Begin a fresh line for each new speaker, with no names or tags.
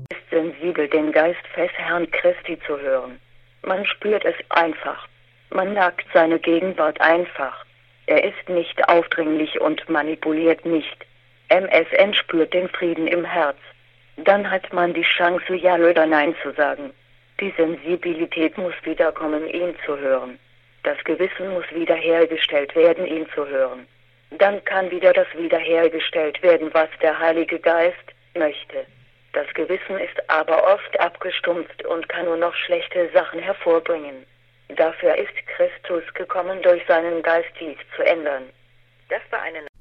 ist sensibel, den Geist des Herrn Christi zu hören. Man spürt es einfach. Man merkt seine Gegenwart einfach. Er ist nicht aufdringlich und manipuliert nicht. MSN spürt den Frieden im Herz. Dann hat man die Chance, Ja oder Nein zu sagen. Die Sensibilität muss wiederkommen, ihn zu hören. Das Gewissen muss wiederhergestellt werden, ihn zu hören. Dann kann wieder das wiederhergestellt werden, was der Heilige Geist möchte. Das Gewissen ist aber oft abgestumpft und kann nur noch schlechte Sachen hervorbringen. Dafür ist Christus gekommen, durch seinen Geist dies zu ändern. Das war eine